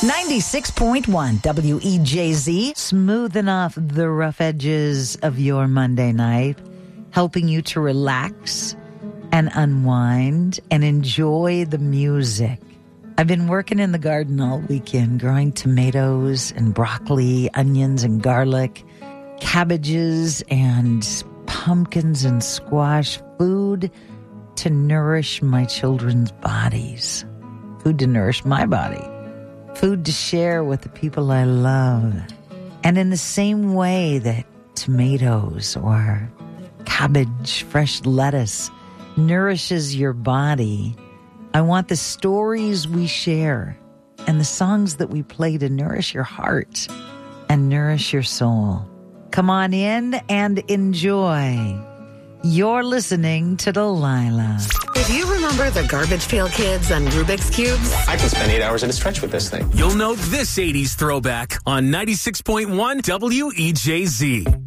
96.1 WEJZ, smoothing off the rough edges of your Monday night, helping you to relax and unwind and enjoy the music. I've been working in the garden all weekend, growing tomatoes and broccoli, onions and garlic, cabbages and pumpkins and squash, food to nourish my children's bodies, food to nourish my body. Food to share with the people I love. And in the same way that tomatoes or cabbage, fresh lettuce nourishes your body, I want the stories we share and the songs that we play to nourish your heart and nourish your soul. Come on in and enjoy. You're listening to Delilah. If you remember the Garbage Pail Kids and Rubik's Cubes, I can spend 8 hours at a stretch with this thing. You'll know this 80s throwback on 96.1 WEJZ.